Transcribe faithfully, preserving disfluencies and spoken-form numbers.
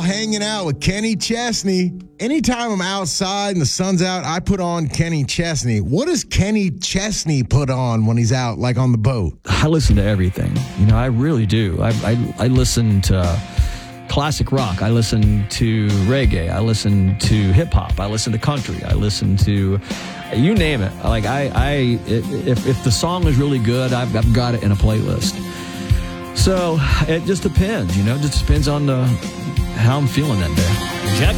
hanging out with Kenny Chesney. Anytime I'm outside and the sun's out, I put on Kenny Chesney. What does Kenny Chesney put on when he's out, like on the boat? I listen to everything. You know, I really do. I I, I listen to classic rock. I listen to reggae. I listen to hip hop. I listen to country. I listen to, you name it. Like I, I if if the song is really good, I've, I've got it in a playlist. So it just depends, you know, it just depends on the, how I'm feeling that day. Check